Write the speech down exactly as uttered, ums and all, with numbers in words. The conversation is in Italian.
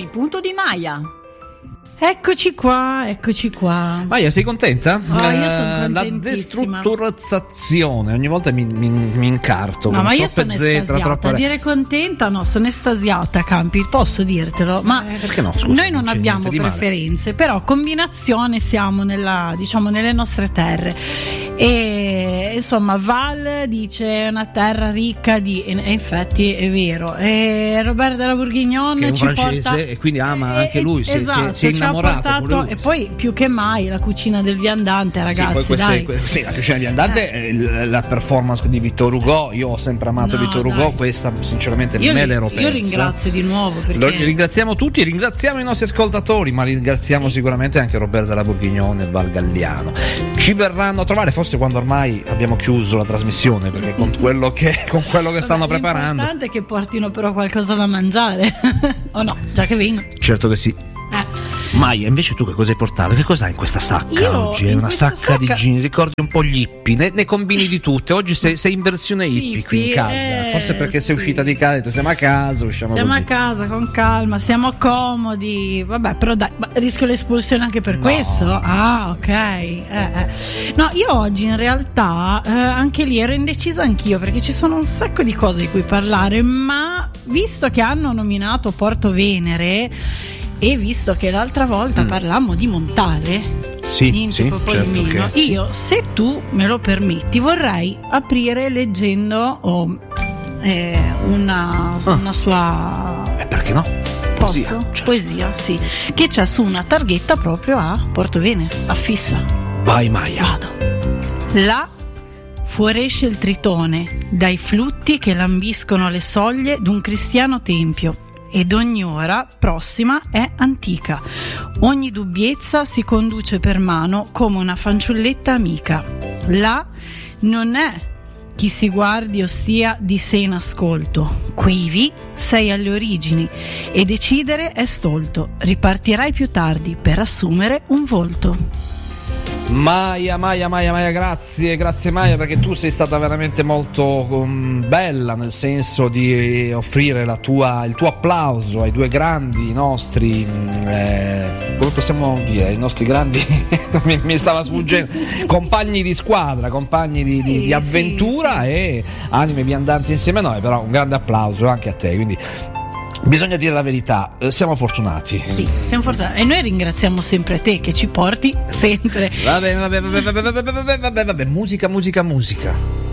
punto di Maya. Eccoci qua, eccoci qua. Maia, sei contenta? Oh, io sono La contentissima. destrutturizzazione, ogni volta mi, mi, mi incarto. No, ma io troppe sono Z, estasiata. troppe... Dire contenta, no, sono estasiata, Campi, posso dirtirlo. Ma eh, perché no? Scusa, noi non, non c'è abbiamo niente di male. preferenze, però combinazione siamo nella, diciamo, nelle nostre terre. E insomma, Val dice una terra ricca di, e infatti è vero. E Robert della Bourguignon che è un ci francese porta, e quindi ama anche lui, si, esatto, si, si è ci ha innamorato portato, pure lui. e poi più che mai la cucina del viandante, ragazzi. Sì, poi queste, dai. que- sì, la cucina viandante, eh. il- la performance di Victor Hugo, io ho sempre amato No, Victor Hugo, dai. questa sinceramente Io, me li- l'ero persa. io ringrazio di nuovo perché Lo ringraziamo tutti, ringraziamo i nostri ascoltatori, ma ringraziamo Sì. sicuramente anche Robert della Bourguignon e Val Galliano. Ci verranno a trovare forse quando ormai abbiamo chiuso la trasmissione, perché con quello che, con quello che stanno Vabbè, preparando. L'importante è che portino però qualcosa da mangiare. O no, già che vengono. Certo che sì. Eh. Maia, invece tu che cosa hai portato? Che cos'hai in questa sacca Io oggi? È in una questa sacca, di sacca- jeans, ricordi un po' gli hippie, ne, ne combini di tutte. Oggi sei, sei in versione hippie qui in Hippie, casa. eh, Forse perché sei sì. uscita di casa, hai detto siamo a casa, usciamo Siamo così. a casa con calma, siamo comodi. Vabbè, però dai, ma rischio l'espulsione anche per No. questo? Ah, ok. Eh, eh. No, io oggi in realtà eh, anche lì ero indecisa anch'io perché ci sono un sacco di cose di cui parlare, ma visto che hanno nominato Porto Venere e visto che l'altra volta Mm. parlammo di Montale, Sì, niente sì, Popolino, certo che sì. io, se tu me lo permetti, vorrei aprire leggendo oh, eh, una, Ah. una sua Eh, perché no? posso? Poesia, certo. Poesia, sì, che c'è su una targhetta proprio a Porto Venere, affissa. Vai Maia. Vado. Là fuoresce il tritone dai flutti che lambiscono le soglie d'un cristiano tempio. Ed ogni ora prossima è antica. Ogni dubbiezza si conduce per mano come una fanciulletta amica. Là non è chi si guardi o stia di sé in ascolto. Quivi sei alle origini e decidere è stolto. Ripartirai più tardi per assumere un volto. Maia, Maia, Maia, Maia, grazie, grazie Maia, perché tu sei stata veramente molto um, bella, nel senso di offrire la tua, il tuo applauso ai due grandi nostri, eh, come possiamo dire, i nostri grandi, mi, mi stava sfuggendo, compagni di squadra, compagni di, di, Sì, di avventura sì, sì. e anime viandanti insieme a noi, però un grande applauso anche a te, quindi bisogna dire la verità, eh, siamo fortunati. Sì, siamo fortunati. E noi ringraziamo sempre te che ci porti sempre. Va bene, va bene, va bene, va bene, va bene, va bene, va bene, musica, musica, musica.